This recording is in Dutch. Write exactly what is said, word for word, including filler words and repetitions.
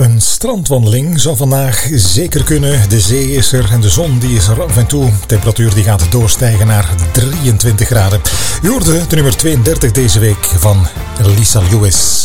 Een strandwandeling zou vandaag zeker kunnen. De zee is er en de zon die is er af en toe. De temperatuur die gaat doorstijgen naar drieëntwintig graden. U hoorde de nummer tweeëndertig deze week van Lisa Lewis.